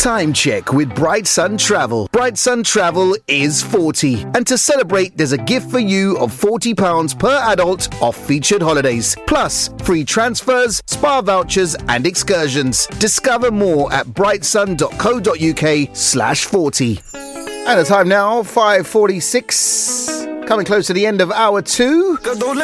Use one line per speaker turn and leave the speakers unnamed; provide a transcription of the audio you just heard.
Time check with Bright Sun Travel. Bright Sun Travel is 40. And to celebrate, there's a gift for you of £40 per adult off featured holidays. Plus, free transfers, spa vouchers and excursions. Discover more at brightsun.co.uk/40. And the time now, 5:46. Coming close to the end of hour 2.